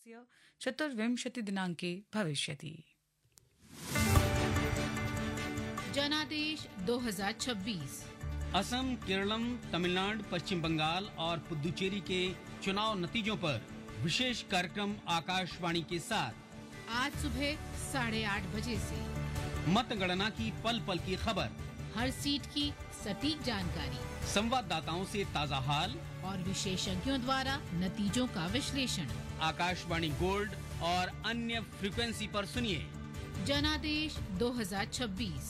मासस्य 24 दिनाङ्के भविष्यति। जनादेश 2026 असम, केरलम, तमिलनाडु, पश्चिम बंगाल और पुदुचेरी के चुनाव नतीजों पर विशेष कार्यक्रम आकाशवाणी के साथ आज सुबह 8:30 बजे से मतगणना की पल पल की खबर, हर सीट की सटीक जानकारी, संवाददाताओं से ताजा हाल और विशेषज्ञों द्वारा नतीजों का विश्लेषण। आकाशवाणी गोल्ड और अन्य फ्रीक्वेंसी पर सुनिए जनादेश 2026।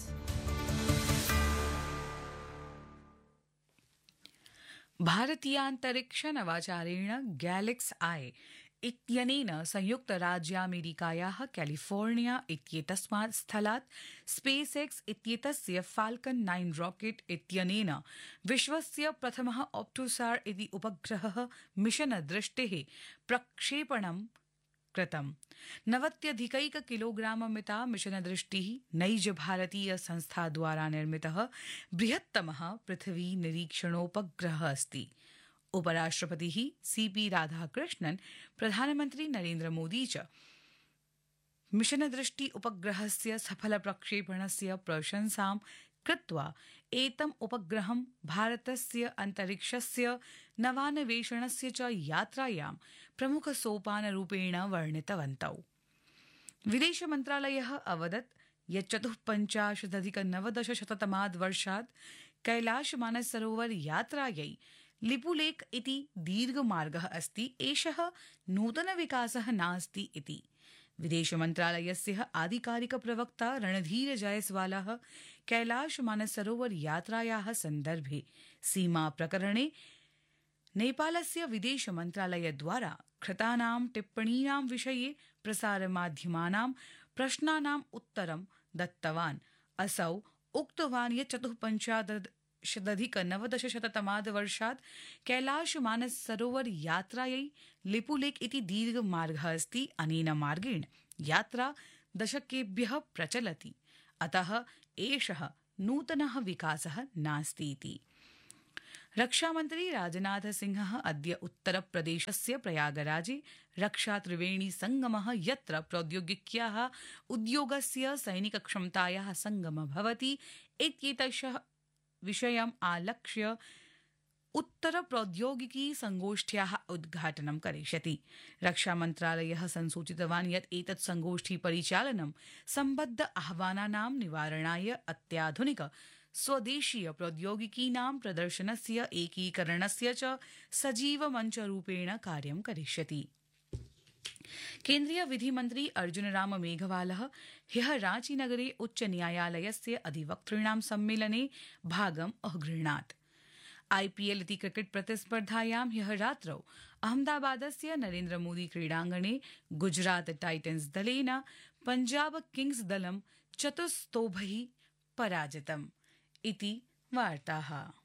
भारतीयान्तरिक्ष नवाचारेण गैलेक्स आई इत्यनेन संयुक्तराज्यामेरिकायाः कैलिफोर्निया इत्येतस्मात् स्थलात् स्पेस एक्स इत्येतस्य फाल्कन 9 रॉकेट इत्यनेन विश्वस्य प्रथमः ऑप्टोसार इति उपग्रहः मिशन दृष्टेः प्रक्षेपणं कृतम्। 90 किलोग्राममिता मिशन दृष्टिः नैज भारतीय संस्था द्वारा निर्मितः बृहत्तमः पृथ्वी निरीक्षणोपग्रहः अस्ति। उपराष्ट्रपतिः सीपी राधाकृष्णन्, प्रधानमन्त्री नरेन्द्र मोदी च मिशन दृष्टि उपग्रहस्य सफल प्रक्षेपणस्य प्रशंसां कृत्वा एतम् उपग्रहं भारतस्य अन्तरिक्षस्य नवान्वेषणस्य च यात्रायां प्रमुखसोपानरूपेण वर्णितवन्तौ। विदेशमन्त्रालयः अवदत् यत् 54,90 वर्षात् कैलाशमानसरोवर यात्रायै लिपुलेख इति दीर्घमार्गः अस्ति, एषः नूतनविकासः नास्ति इति। विदेशमन्त्रालयस्य आधिकारिक प्रवक्ता रणधीर जयसवालः कैलाशमानसरोवर यात्रायाः सन्दर्भे सीमा प्रकरणे नेपालस्य विदेशमन्त्रालयद्वारा कृतानां टिप्पणीनां विषये प्रसारमाध्यमानां प्रश्नानाम् उत्तरं दत्तवान्। असौ उक्तवान् यत् 54,90 वर्षात् कैलाशमानसरोवर यात्रायै लिपुलेख इति दीर्घमार्गः अस्ति। अनेन मार्गेण यात्रा दशकेभ्यः प्रचलति, अतः एषः नूतनः विकासः नास्ति इति। रक्षामन्त्री राजनाथ सिंहः अद्य उत्तरप्रदेशस्य प्रयागराजे रक्षा त्रिवेणी संगमः, यत्र प्रौद्योगिक्याः उद्योगस्य सैनिकक्षमतायाः संगमः भवति इत्येतस्य विषयम् आलक्ष्य उत्तर प्रौद्योगिकी संगोष्ठ्याः उद्घाटनं करिष्यति। रक्षामन्त्रालयः संसूचितवान् यत् एतत् संगोष्ठी परिचालनं सम्बद्ध आह्वानानां निवारणाय अत्याधुनिक स्वदेशीय प्रौद्योगिकीनां प्रदर्शनस्य एकीकरणस्य च सजीव मञ्चरूपेण कार्यं करिष्यति। केन्द्रीय विधिमन्त्री अर्जुन राम मेघवालः ह्यः रांचीनगरे उच्चन्यायालयस्य अधिवक्तॄणां सम्मेलने भागम् अगृह्णात्। आईपीएल इति क्रिकेट प्रतिस्पर्धायां ह्यः रात्रौ अहमदाबादस्य नरेन्द्र मोदी क्रीडाङ्गणे गुजरात टाइटन्स दलेन पंजाब किंग्स दलं 4-0 पराजितम् इति वार्ताः।